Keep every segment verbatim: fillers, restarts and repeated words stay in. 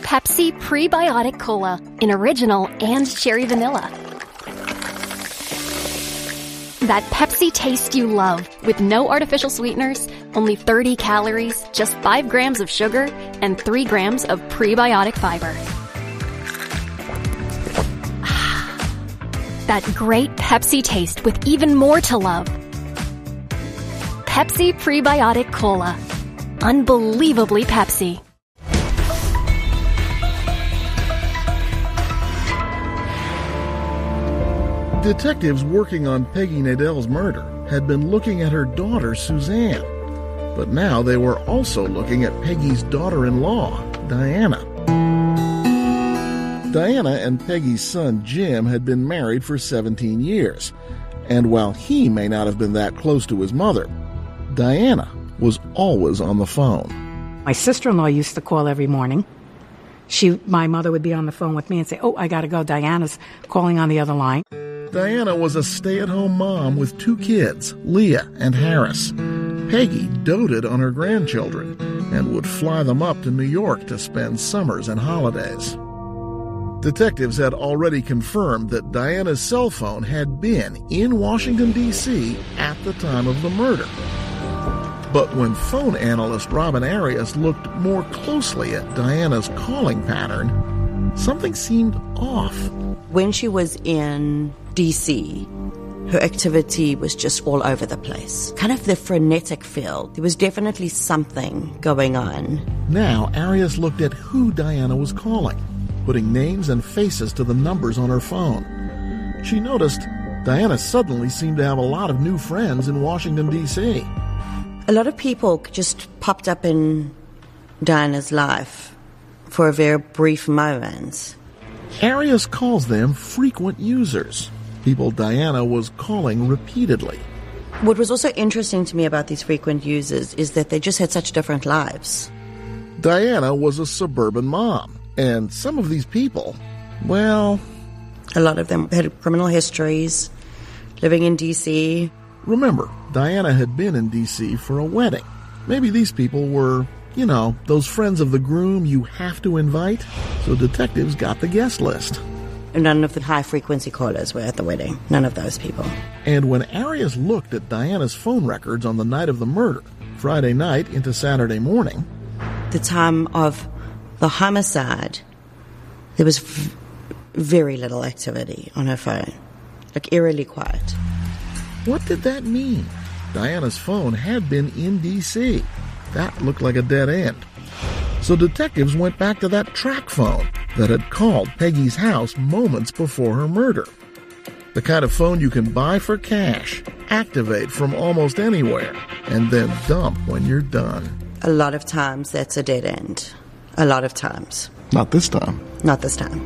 Pepsi Prebiotic Cola in original and cherry vanilla. That Pepsi taste you love, with no artificial sweeteners, only thirty calories, just five grams of sugar, and three grams of prebiotic fiber. That great Pepsi taste with even more to love. Pepsi Prebiotic Cola. Unbelievably Pepsi. Detectives working on Peggy Nadell's murder had been looking at her daughter, Suzanne. But now they were also looking at Peggy's daughter-in-law, Diana. Diana and Peggy's son, Jim, had been married for seventeen years. And while he may not have been that close to his mother, Diana was always on the phone. My sister-in-law used to call every morning. She, my mother would be on the phone with me and say, "Oh, I gotta go. Diana's calling on the other line." Diana was a stay-at-home mom with two kids, Leah and Harris. Peggy doted on her grandchildren and would fly them up to New York to spend summers and holidays. Detectives had already confirmed that Diana's cell phone had been in Washington, D C at the time of the murder. But when phone analyst Robin Arias looked more closely at Diana's calling pattern, something seemed off. When she was in D C, her activity was just all over the place. Kind of the frenetic feel. There was definitely something going on. Now, Arias looked at who Diana was calling, putting names and faces to the numbers on her phone. She noticed Diana suddenly seemed to have a lot of new friends in Washington, D C A lot of people just popped up in Diana's life for a very brief moment. Arias calls them frequent users, people Diana was calling repeatedly. What was also interesting to me about these frequent users is that they just had such different lives. Diana was a suburban mom, and some of these people, well... a lot of them had criminal histories, living in D C. Remember, Diana had been in D C for a wedding. Maybe these people were, you know, those friends of the groom you have to invite. So detectives got the guest list. None of the high-frequency callers were at the wedding. None of those people. And when Arias looked at Diana's phone records on the night of the murder, Friday night into Saturday morning... the time of the homicide, there was v- very little activity on her phone. Like, eerily quiet. What did that mean? Diana's phone had been in D C. That looked like a dead end. So detectives went back to that track phone that had called Peggy's house moments before her murder. The kind of phone you can buy for cash, activate from almost anywhere, and then dump when you're done. A lot of times that's a dead end. A lot of times. Not this time. Not this time.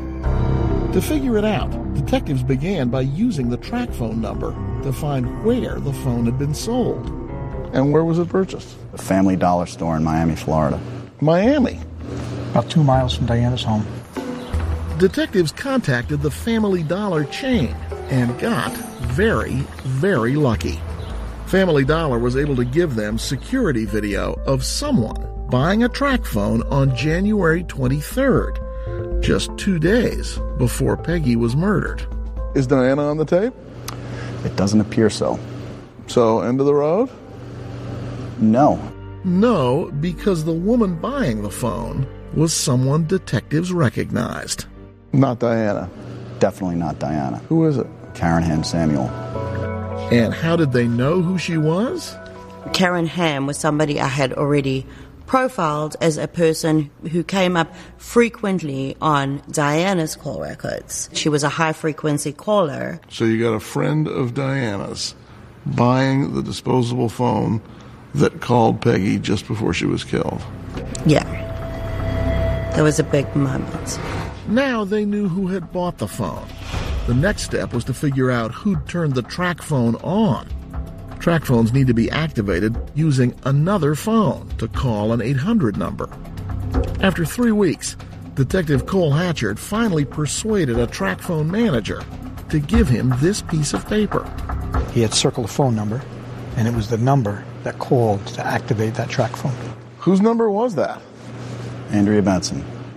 To figure it out, detectives began by using the track phone number to find where the phone had been sold. And where was it purchased? A Family Dollar store in Miami, Florida. Miami? About two miles from Diana's home. Detectives contacted the Family Dollar chain and got very, very lucky. Family Dollar was able to give them security video of someone buying a track phone on January twenty-third, just two days before Peggy was murdered. Is Diana on the tape? It doesn't appear so. So, end of the road? No. No, because the woman buying the phone was someone detectives recognized. Not Diana. Definitely not Diana. Who is it? Karen Ham Samuel. And how did they know who she was? Karen Ham was somebody I had already profiled as a person who came up frequently on Diana's call records. She was a high-frequency caller. So you got a friend of Diana's buying the disposable phone that called Peggy just before she was killed. Yeah. That was a big moment. Now they knew who had bought the phone. The next step was to figure out who'd turned the track phone on. Track phones need to be activated using another phone to call an eight hundred number. After three weeks, Detective Cole Hatchard finally persuaded a track phone manager to give him this piece of paper. He had circled a phone number, and it was the number that called to activate that track phone. Whose number was that? Andrea Benson.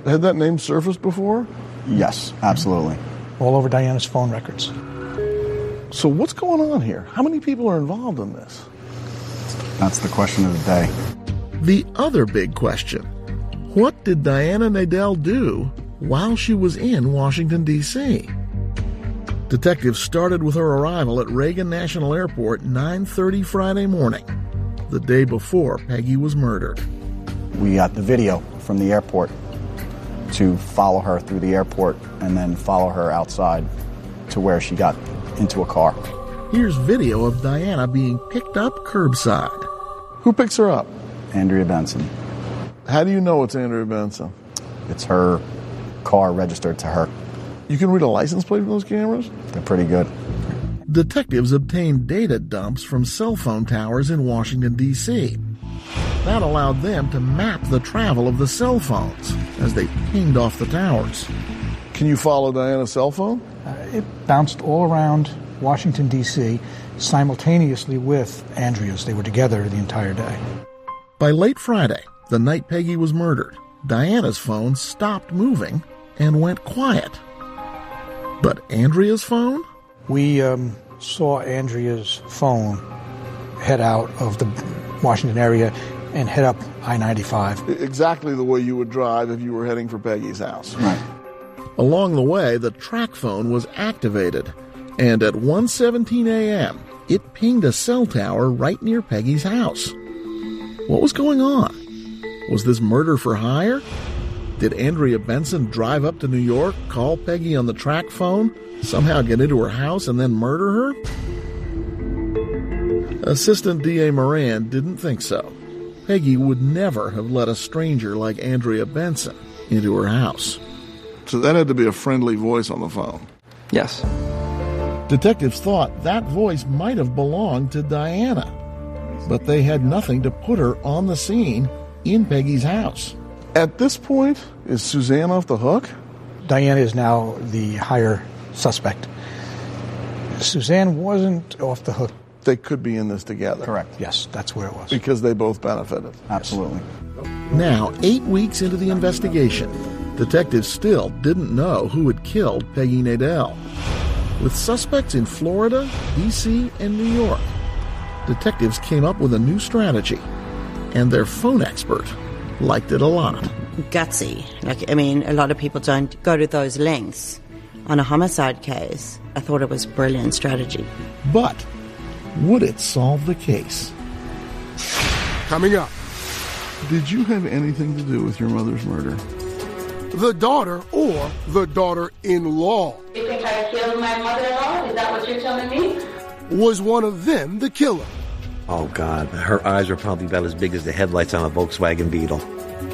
Had that name surfaced before? Yes, absolutely. All over Diana's phone records. So what's going on here? How many people are involved in this? That's the question of the day. The other big question, what did Diana Nadel do while she was in Washington, D C? Detectives started with her arrival at Reagan National Airport nine thirty Friday morning, the day before Peggy was murdered. We got the video from the airport to follow her through the airport and then follow her outside to where she got into a car. Here's video of Diana being picked up curbside. Who picks her up? Andrea Benson. How do you know it's Andrea Benson? It's her car registered to her. You can read a license plate from those cameras? They're pretty good. Detectives obtained data dumps from cell phone towers in Washington, D C That allowed them to map the travel of the cell phones as they pinged off the towers. Can you follow Diana's cell phone? Uh, it bounced all around Washington, D C simultaneously with Andrea's. They were together the entire day. By late Friday, the night Peggy was murdered, Diana's phone stopped moving and went quiet. But Andrea's phone? We um, saw Andrea's phone head out of the Washington area and head up I ninety-five. Exactly the way you would drive if you were heading for Peggy's house. Right. Along the way, the track phone was activated, and at one seventeen a.m., it pinged a cell tower right near Peggy's house. What was going on? Was this murder for hire? Did Andrea Benson drive up to New York, call Peggy on the track phone, somehow get into her house, and then murder her? Assistant D A Moran didn't think so. Peggy would never have let a stranger like Andrea Benson into her house. So that had to be a friendly voice on the phone. Yes. Detectives thought that voice might have belonged to Diana, but they had nothing to put her on the scene in Peggy's house. At this point, is Suzanne off the hook? Diana is now the higher suspect. Suzanne wasn't off the hook. They could be in this together. Correct. Yes, that's where it was. Because they both benefited. Absolutely. Now, eight weeks into the investigation, detectives still didn't know who had killed Peggy Nadel. With suspects in Florida, D C, and New York, detectives came up with a new strategy, and their phone expert liked it a lot. Gutsy. Like, I mean, a lot of people don't go to those lengths on a homicide case. I thought it was brilliant strategy. But would it solve the case? Coming up. Did you have anything to do with your mother's murder? The daughter or the daughter-in-law. You think I killed my mother-in-law? Is that what you're telling me? Was one of them the killer? Oh, God. Her eyes were probably about as big as the headlights on a Volkswagen Beetle.